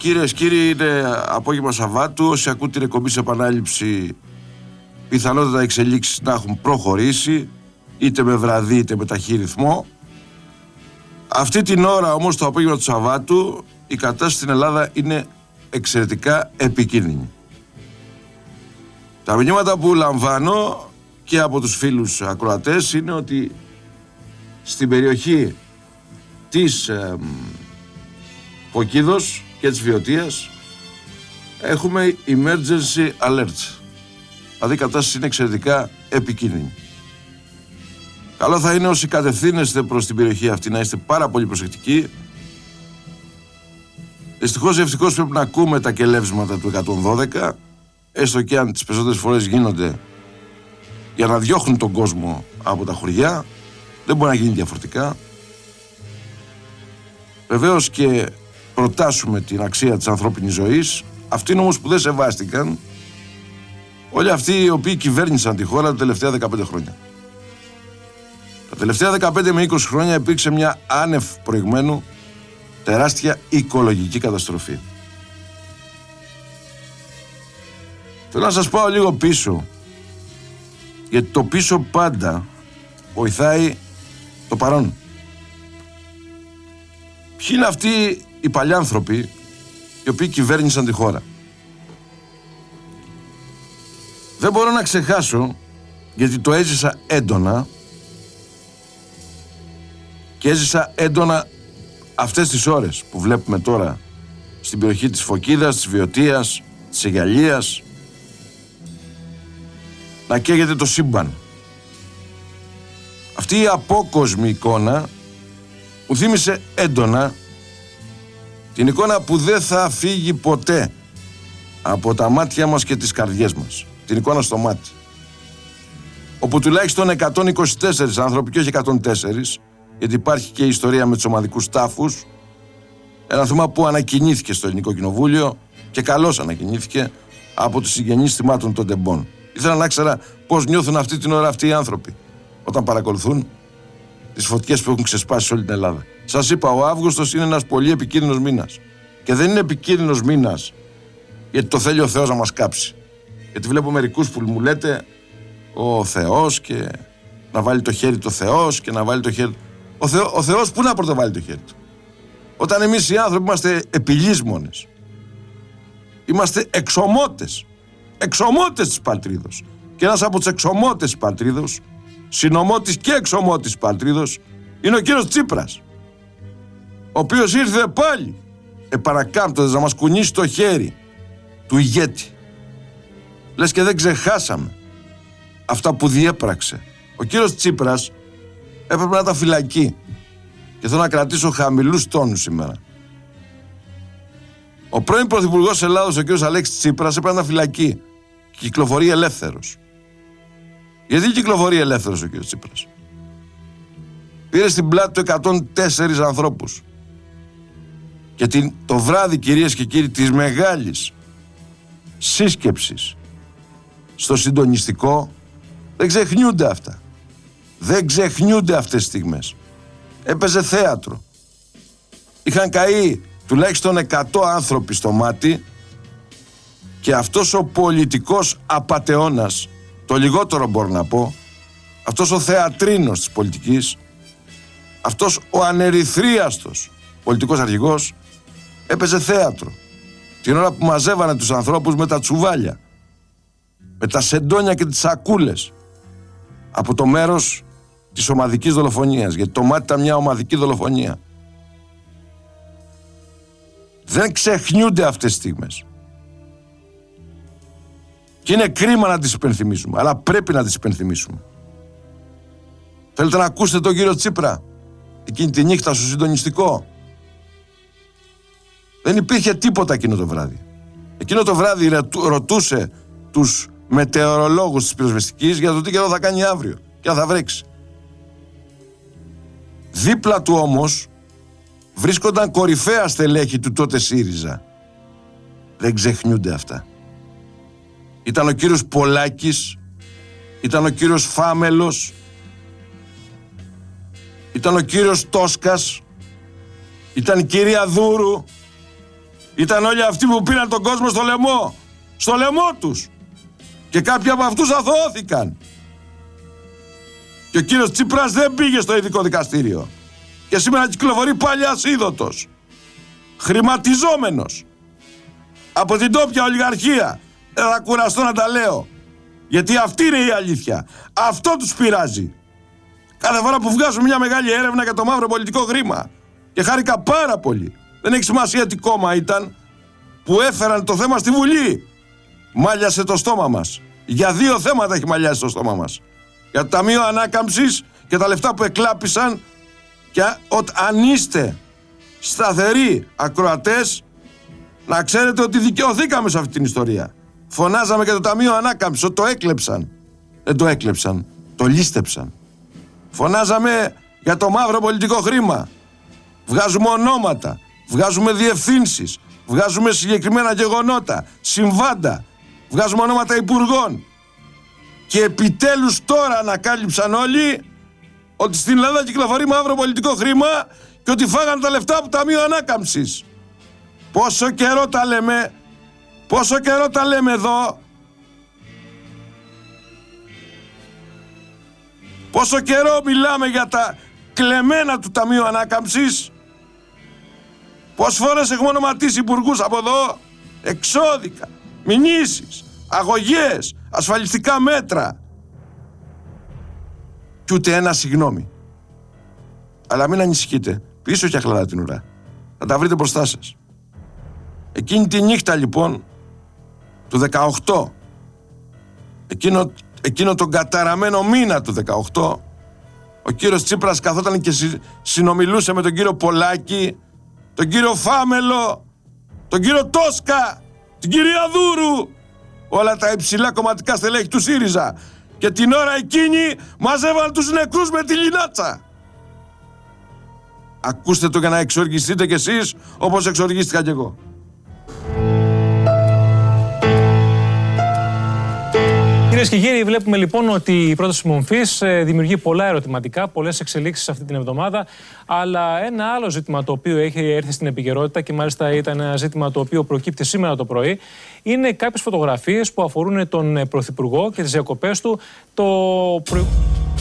Κυρίες και κύριοι, είναι απόγευμα Σαββάτου. Όσοι ακούτε την εκπομπή σε επανάληψη, πιθανότατα οι εξελίξεις να έχουν προχωρήσει, είτε με βραδύ είτε με ταχύ ρυθμό. Αυτή την ώρα όμως, το απόγευμα του Σαββάτου, η κατάσταση στην Ελλάδα είναι εξαιρετικά επικίνδυνη. Τα μηνύματα που λαμβάνω και από τους φίλους ακροατές είναι ότι στην περιοχή της Φωκίδος και της Βιωτίας έχουμε emergency alert. Δηλαδή η κατάσταση είναι εξαιρετικά επικίνδυνη. Καλό θα είναι όσοι κατευθύνεστε προς την περιοχή αυτή να είστε πάρα πολύ προσεκτικοί. Δυστυχώς ή ευτυχώς πρέπει να ακούμε τα κελεύσματα του 112, έστω και αν τις περισσότερες φορές γίνονται για να διώχνουν τον κόσμο από τα χωριά. Δεν μπορεί να γίνει διαφορετικά. Βεβαίως και προτάσουμε την αξία της ανθρώπινης ζωής. Αυτοί όμως που δεν σεβάστηκαν, όλοι αυτοί οι οποίοι κυβέρνησαν τη χώρα τα τελευταία 15 χρόνια. Τα τελευταία 15 με 20 χρόνια υπήρξε μια άνευ προηγμένου τεράστια οικολογική καταστροφή. Θέλω να σας πάω λίγο πίσω, γιατί το πίσω πάντα βοηθάει το παρόν. Ποιοι είναι αυτοί οι παλιάνθρωποι οι οποίοι κυβέρνησαν τη χώρα? Δεν μπορώ να ξεχάσω, γιατί το έζησα έντονα και έζησα έντονα αυτές τις ώρες που βλέπουμε τώρα στην περιοχή της Φωκίδας, της Βιωτίας, της Αιγαλίας, να καίγεται το σύμπαν. Αυτή η απόκοσμη εικόνα μου θύμισε έντονα την εικόνα που δεν θα φύγει ποτέ από τα μάτια μας και τις καρδιές μας. Την εικόνα στο μάτι. Όπου τουλάχιστον 124 άνθρωποι και όχι 104, γιατί υπάρχει και η ιστορία με τους ομαδικούς τάφους, ένα θέμα που ανακοινήθηκε στο Ελληνικό Κοινοβούλιο και καλώς ανακοινήθηκε από τους συγγενείς θυμάτων των τεμπών. Ήθελα να ξέρω πώς νιώθουν αυτή την ώρα αυτοί οι άνθρωποι όταν παρακολουθούν τις φωτιές που έχουν ξεσπάσει σε όλη την Ελλάδα. Σας είπα, ο Αύγουστος είναι ένας πολύ επικίνδυνος μήνας. Και δεν είναι επικίνδυνος μήνας γιατί το θέλει ο Θεός να μας κάψει. Γιατί βλέπω μερικούς που μου λέτε ο Θεός και να βάλει το χέρι του Θεός και να βάλει το χέρι. Ο Θεός πού να πρωτοβάλει το χέρι του? Όταν εμείς οι άνθρωποι είμαστε επιλύσμονες. Είμαστε εξωμότες. Εξωμότες της Παλτρίδος. Και ένας από τους εξωμότες της Παλτρίδος, συνομότης και εξωμότης της Παλτρίδος, είναι ο κύριος Τσίπρας, ο οποίος ήρθε πάλι επανακάμπτοντας να μας κουνήσει το χέρι του ηγέτη. Λες και δεν ξεχάσαμε αυτά που διέπραξε. Ο κύριος Τσίπρας έπρεπε να ήταν φυλακή και θέλω να κρατήσω χαμηλούς τόνους σήμερα. Ο πρώην πρωθυπουργός Ελλάδος, ο κύριος Αλέξης Τσίπρας, έπρεπε να ήταν φυλακή και κυκλοφορεί ελεύθερος. Γιατί κυκλοφορεί ελεύθερος ο κύριος Τσίπρας? Πήρε στην πλάτη του 104 ανθρώπους. Και το βράδυ, κυρίες και κύριοι, της μεγάλης σύσκεψης στο συντονιστικό, δεν ξεχνιούνται αυτά. Δεν ξεχνιούνται αυτές τις στιγμές. Έπαιζε θέατρο. Είχαν καεί τουλάχιστον 100 άνθρωποι στο μάτι και αυτός ο πολιτικός απατεώνας, το λιγότερο μπορώ να πω, αυτός ο θεατρίνος της πολιτικής, αυτός ο ανερυθρίαστος πολιτικός αρχηγός έπαιζε θέατρο την ώρα που μαζεύανε τους ανθρώπους με τα τσουβάλια, με τα σεντόνια και τις σακούλες από το μέρος της ομαδικής δολοφονίας, γιατί το μάτι ήταν μια ομαδική δολοφονία. Δεν ξεχνιούνται αυτές τις στιγμές. Και είναι κρίμα να τις υπενθυμίσουμε, αλλά πρέπει να τις υπενθυμίσουμε. Θέλετε να ακούσετε τον κύριο Τσίπρα εκείνη τη νύχτα στο συντονιστικό? Δεν υπήρχε τίποτα εκείνο το βράδυ. Εκείνο το βράδυ ρωτούσε τους μετεωρολόγους της πυροσβεστικής για το τι καιρό θα κάνει αύριο και αν θα βρέξει. Δίπλα του όμως βρίσκονταν κορυφαία στελέχη του τότε ΣΥΡΙΖΑ. Δεν ξεχνιούνται αυτά. Ήταν ο κύριος Πολάκης, ήταν ο κύριος Φάμελος, ήταν ο κύριος Τόσκας, ήταν η κυρία Δούρου, Ήταν όλοι αυτοί που πήραν τον κόσμο στο λαιμό. Στο λαιμό τους. Και κάποιοι από αυτούς αθωώθηκαν. Και ο κύριος Τσίπρας δεν πήγε στο ειδικό δικαστήριο. Και σήμερα κυκλοφορεί πάλι ασίδωτος. Χρηματιζόμενος. Από την τόπια ολιγαρχία. Δεν θα κουραστώ να τα λέω. Γιατί αυτή είναι η αλήθεια. Αυτό τους πειράζει. Κάθε φορά που βγάζουν μια μεγάλη έρευνα για το μαύρο πολιτικό χρήμα. Και χάρηκα πάρα πολύ. Δεν έχει σημασία τι κόμμα ήταν. Που έφεραν το θέμα στη Βουλή. Μάλιασε το στόμα μας. Για 2 θέματα έχει μαλλιάσει το στόμα μας. Για το Ταμείο Ανάκαμψης και τα λεφτά που εκλάπησαν. Και αν είστε σταθεροί ακροατές, να ξέρετε ότι δικαιωθήκαμε σε αυτή την ιστορία. Φωνάζαμε και το Ταμείο Ανάκαμψης ότι το έκλεψαν. Δεν το έκλεψαν, το λίστεψαν. Φωνάζαμε για το μαύρο πολιτικό χρήμα. Βγάζουμε ονόματα, βγάζουμε διευθύνσεις, βγάζουμε συγκεκριμένα γεγονότα, συμβάντα, βγάζουμε ονόματα υπουργών. Και επιτέλους τώρα ανακάλυψαν όλοι ότι στην Ελλάδα κυκλοφορεί μαύρο πολιτικό χρήμα και ότι φάγανε τα λεφτά από το Ταμείο Ανάκαμψης. Πόσο καιρό τα λέμε, πόσο καιρό τα λέμε εδώ. Πόσο καιρό μιλάμε για τα κλεμμένα του Ταμείου Ανάκαμψης. Πόσες φορές έχουμε ονοματίσει υπουργούς από εδώ. Εξώδικα, μηνύσεις, αγωγές, ασφαλιστικά μέτρα. Κι ούτε ένα συγγνώμη. Αλλά μην ανησυχείτε, πίσω και αχλαρά την ουρά. Θα τα βρείτε μπροστά σας. Εκείνη τη νύχτα λοιπόν του 18, εκείνο τον καταραμένο μήνα του 18, ο κύριος Τσίπρας καθόταν και συνομιλούσε με τον κύριο Πολάκη, τον κύριο Φάμελο, τον κύριο Τόσκα, την κυρία Δούρου, όλα τα υψηλά κομματικά στελέχη του ΣΥΡΙΖΑ. Και την ώρα εκείνη μαζεύαν τους νεκρούς με τη λινάτσα. Ακούστε το για να εξοργιστείτε κι εσείς όπως εξοργίστηκα κι εγώ. Κυρίες και κύριοι, βλέπουμε λοιπόν ότι η πρόταση μορφής δημιουργεί πολλά ερωτηματικά, πολλές εξελίξεις αυτή την εβδομάδα. Αλλά ένα άλλο ζήτημα το οποίο έχει έρθει στην επικαιρότητα και μάλιστα ήταν ένα ζήτημα το οποίο προκύπτει σήμερα το πρωί, είναι κάποιες φωτογραφίες που αφορούν τον Πρωθυπουργό και τις διακοπές του.